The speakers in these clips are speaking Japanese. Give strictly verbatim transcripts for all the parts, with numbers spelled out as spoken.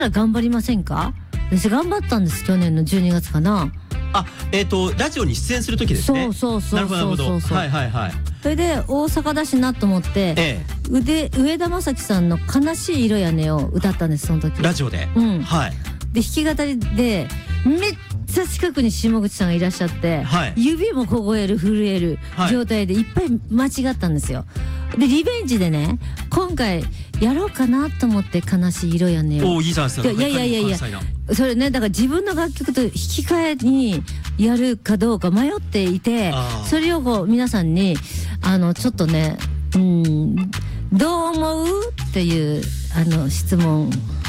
頑張りませんか？私頑張ったんです、去年のじゅうにがつかな。 あ、えっとラジオに出演する時ですね。 そうそうそうそうそう。 なるほどなるほど。はいはいはい。 それで大阪だしなと思って、ええ、腕上田正樹さんの「悲しい色やね」を歌ったんです、その時ラジオで。 うん、 はい。 で弾き語りでめっちゃ近くに下口さんがいらっしゃって、はい、指も凍える震える状態でいっぱい間違ったんですよ。でリベンジでね、今回やろうかなと思って「悲しい色やね」を。 おー、いいじゃないですか。 いやいやいやいや、それね、だから自分の楽曲と引き換えにやるかどうか迷っていて、それをこう皆さんにあのちょっとね、うん、どう思うっていうあの質問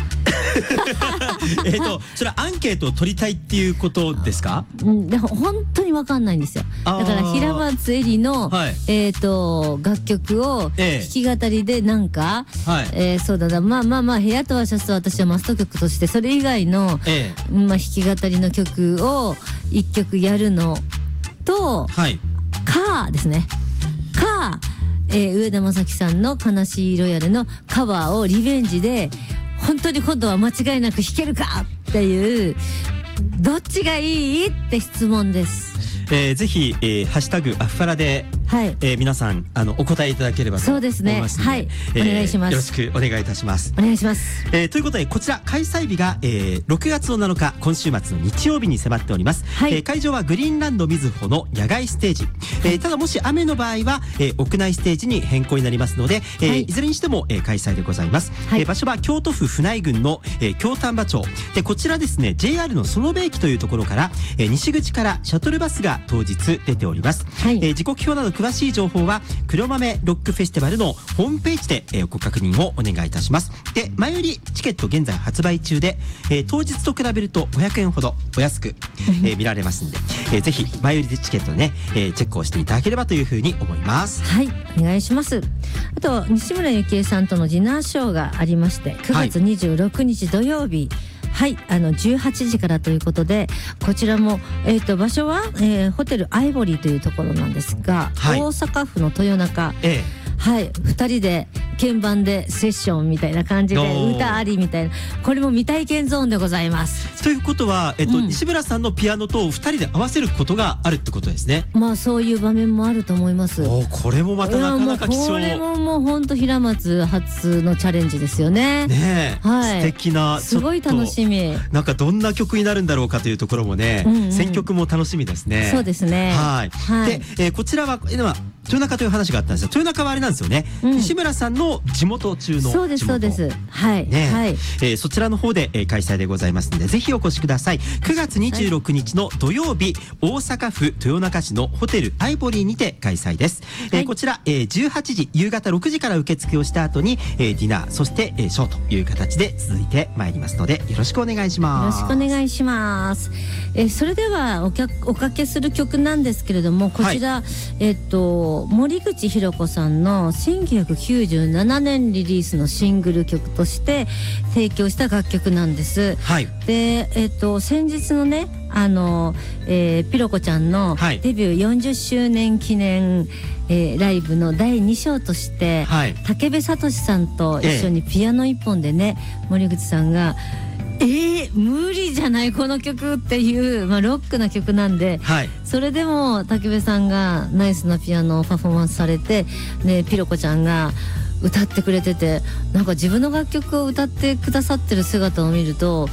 えっとそれはアンケートを取りたいっていうことですか？ うん、でも本当に分かんないんですよ。だから平松絵里の、はい、えっと楽曲を弾き語りでなんか、はい、えー、そうだな、まあまあまあ部屋とはシャツと私はマスト曲としてそれ以外の、ええ、まあ弾き語りの曲を一曲やるのと、はい、かですね、か、えー、上田正樹さんの「悲しい色やる」のカバーをリベンジで本当に今度は間違いなく弾けるかっていう、どっちがいいって質問です。 えー、ぜひ、えー、ハッシュタグアッファラで、はい、えー、皆さんあのお答えいただければと思いますので、そうですね、はい、えー、お願いします。よろしくお願いいたします。 お願いします。 えー、ということでこちら開催日が、えー、ろくがつのなのか、今週末の日曜日に迫っております。はい、えー、会場はグリーンランドみずほの野外ステージ、えー、ただもし雨の場合は、えー、屋内ステージに変更になりますので、えーはい、いずれにしても、えー、開催でございます。はい、えー、場所は京都府府内郡の、えー、京丹波町で、こちらですね ジェイアール の園部駅というところから、えー、西口からシャトルバスが当日出ております。はい、えー、時刻表など詳しい情報は黒豆ロックフェスティバルのホームページで、えー、ご確認をお願いいたします。で、前売りチケット現在発売中で、えー、当日と比べるとごひゃくえんほどお安く、えー、見られますので、えー、ぜひ前売りでチケットね、えー、チェックをしていただければというふうに思います。 はい、お願いします。あと西村由紀恵さんとのディナーショーがありまして、くがつにじゅうろくにち土曜日、はい、あのじゅうはちじからということで、こちらも、えー、と場所は、えー、ホテルアイボリーというところなんですが、はい、大阪府の豊中、ええ、はい、ふたりで鍵盤でセッションみたいな感じで歌ありみたいな、これも未体験ゾーンでございます。 ということは、えっと、うん、西村さんのピアノとふたりで合わせることがあるってことですね。 まあそういう場面もあると思います。 お、これもまたなかなか貴重。 これももう本当平松初のチャレンジですよね。 ねえ、はい、素敵な、 すごい楽しみ。 なんかどんな曲になるんだろうかというところもね、うんうん、選曲も楽しみですね。 そうですね。 はい。はい、で、えー、こちらは今豊中という話があったんですが、豊中はあれなんですよね、うん、西村さんの地元中の地元。 そうですそうです。はい、 ね、 はい、 えー、そちらの方で、えー、開催でございますので、ぜひお越しください。くがつにじゅうろくにちの土曜日、大阪府豊中市のホテルアイボリーにて開催です。はい、えー、こちら、えー、じゅうはちじ夕方ろくじから受付をした後に、えー、ディナーそして、えー、ショーという形で続いてまいりますので、よろしくお願いします。 よろしくお願いします。えー、それではお客おかけする曲なんですけれども、こちら、はい、えっと森口博子さんのせんきゅうひゃくきゅうじゅうななねんリリースのシングル曲として提供した楽曲なんです。はい、で、えっと先日のね、あの、えー、ピロコちゃんのデビューよんじゅっしゅうねん記念、えー、ライブのだいに章として、はい、武部聡さんと一緒にピアノ一本でね、ええ、森口さんがえー、無理じゃないこの曲っていう、まあ、ロックな曲なんで、はい、それでも武部さんがナイスなピアノをパフォーマンスされて、ね、ピロコちゃんが歌ってくれてて、なんか自分の楽曲を歌ってくださってる姿を見ると、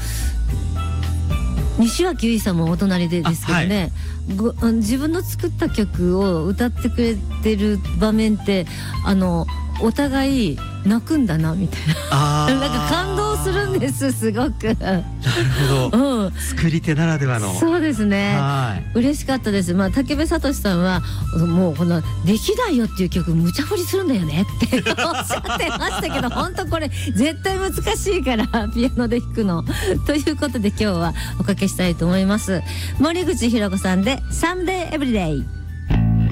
西脇由衣さんもお隣でですけどね、はい、自分の作った曲を歌ってくれてる場面って、あのお互い泣くんだなみたいな、なんか感動するんです、すごく。なるほど、うん、作り手ならではの。 そうですね、はい、嬉しかったです。まあ、武部聡さんはもうこの「できないよ」っていう曲無茶振りするんだよねっておっしゃってましたけど、本当これ絶対難しいからピアノで弾くのということで、今日はおかけしたいと思います。森口博子さんで「サムデイエブリデイ」。